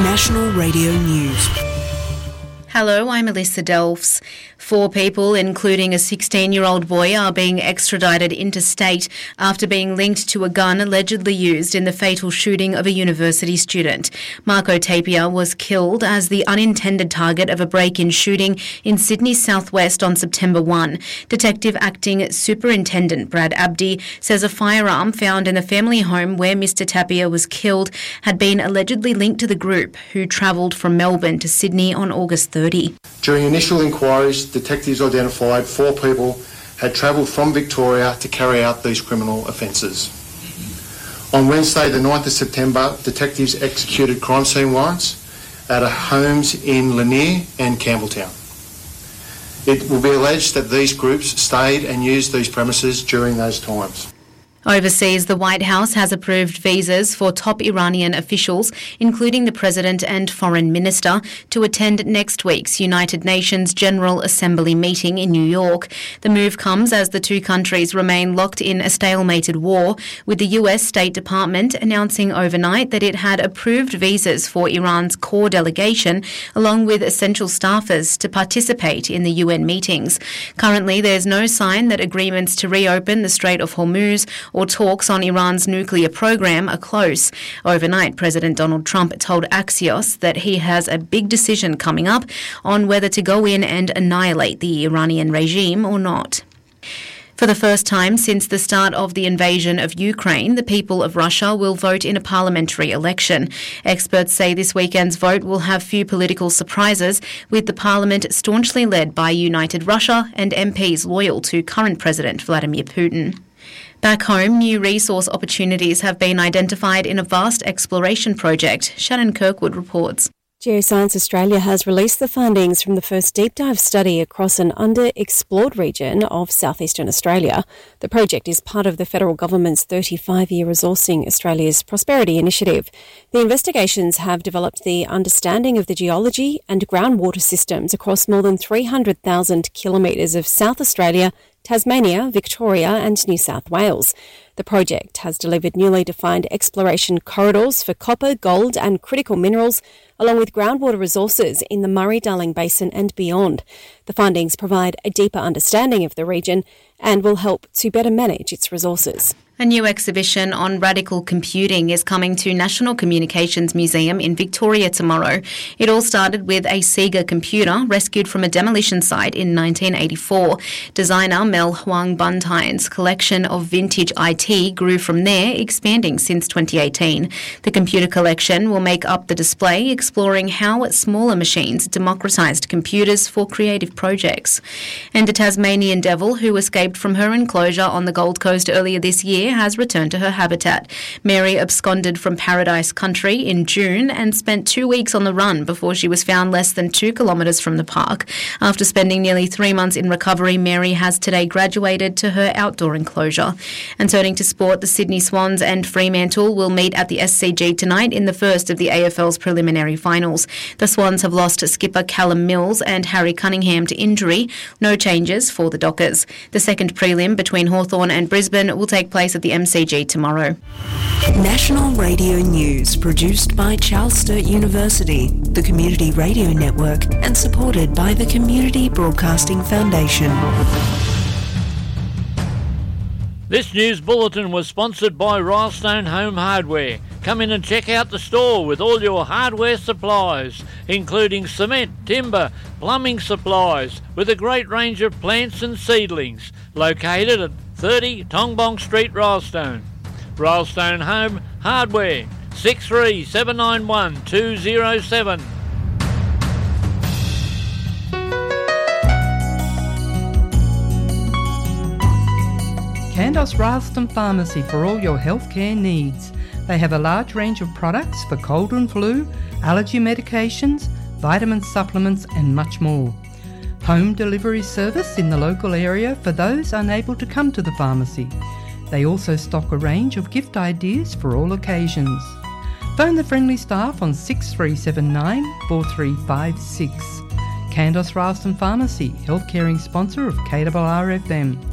National Radio News. Hello, I'm Alyssa Delfs. 4 people, including a 16-year-old boy, are being extradited interstate after being linked to a gun allegedly used in the fatal shooting of a university student. Marco Tapia was killed as the unintended target of a break-in shooting in Sydney's southwest on September 1. Detective Acting Superintendent Brad Abdi says a firearm found in the family home where Mr Tapia was killed had been allegedly linked to the group, who travelled from Melbourne to Sydney on August 30. During initial inquiries, detectives identified 4 people had travelled from Victoria to carry out these criminal offences. On Wednesday, the 9th of September, detectives executed crime scene warrants at homes in Lanier and Campbelltown. It will be alleged that these groups stayed and used these premises during those times. Overseas, the White House has approved visas for top Iranian officials, including the President and Foreign Minister, to attend next week's United Nations General Assembly meeting in New York. The move comes as the 2 countries remain locked in a stalemated war, with the US State Department announcing overnight that it had approved visas for Iran's core delegation, along with essential staffers, to participate in the UN meetings. Currently, there's no sign that agreements to reopen the Strait of Hormuz or talks on Iran's nuclear program are close. Overnight, President Donald Trump told Axios that he has a big decision coming up on whether to go in and annihilate the Iranian regime or not. For the first time since the start of the invasion of Ukraine, the people of Russia will vote in a parliamentary election. Experts say this weekend's vote will have few political surprises, with the parliament staunchly led by United Russia and MPs loyal to current President Vladimir Putin. Back home, new resource opportunities have been identified in a vast exploration project. Shannon Kirkwood reports. Geoscience Australia has released the findings from the first deep dive study across an underexplored region of southeastern Australia. The project is part of the federal government's 35-year Resourcing Australia's Prosperity Initiative. The investigations have developed the understanding of the geology and groundwater systems across more than 300,000 kilometres of South Australia, Tasmania, Victoria and New South Wales. The project has delivered newly defined exploration corridors for copper, gold and critical minerals, along with groundwater resources in the Murray-Darling Basin and beyond. The findings provide a deeper understanding of the region and will help to better manage its resources. A new exhibition on radical computing is coming to National Communications Museum in Victoria tomorrow. It all started with a Sega computer rescued from a demolition site in 1984. Designer Mel Huang Buntine's collection of vintage IT grew from there, expanding since 2018. The computer collection will make up the display, exploring how smaller machines democratised computers for creative projects. And a Tasmanian devil who escaped from her enclosure on the Gold Coast earlier this year has returned to her habitat. Mary absconded from Paradise Country in June and spent 2 weeks on the run before she was found less than 2 kilometres from the park. After spending nearly 3 months in recovery, Mary has today graduated to her outdoor enclosure. And turning to sport, the Sydney Swans and Fremantle will meet at the SCG tonight in the first of the AFL's preliminary finals. The Swans have lost skipper Callum Mills and Harry Cunningham to injury. No changes for the Dockers. The second prelim between Hawthorn and Brisbane will take place at the MCG tomorrow. National Radio News, produced by Charles Sturt University, the Community Radio Network, and supported by the Community Broadcasting Foundation. This news bulletin was sponsored by Rylestone Home Hardware. Come in and check out the store with all your hardware supplies, including cement, timber, plumbing supplies, with a great range of plants and seedlings. Located at 30 Tongbong Street, Rylestone. Rylestone Home Hardware, 63791207. Candos Rylestone Pharmacy for all your healthcare needs. They have a large range of products for cold and flu, allergy medications, vitamin supplements and much more. Home delivery service in the local area for those unable to come to the pharmacy. They also stock a range of gift ideas for all occasions. Phone the friendly staff on 6379 4356. Candos Rylestone Pharmacy, health caring sponsor of KRRFM.